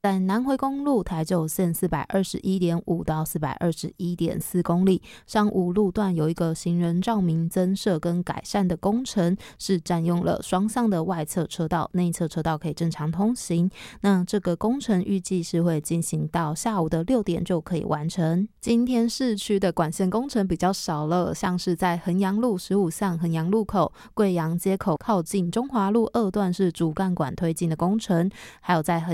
在南回公路台九线 421.5 到 421.4 公里，上午路段有一个行人照明增设跟改善的工程，是占用了双向的外侧车道，内侧车道可以正常通行。那这个工程预计是会进行到下午的6点就可以完成。今天市区的管线工程比较少了，像是在衡阳路15巷衡阳路口、贵阳街口靠近中华路2段是主干管推进的工程，还有在衡